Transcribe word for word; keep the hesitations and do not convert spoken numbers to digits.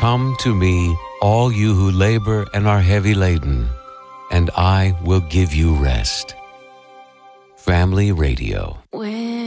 Come to me, all you who labor and are heavy laden, and I will give you rest. Family Radio.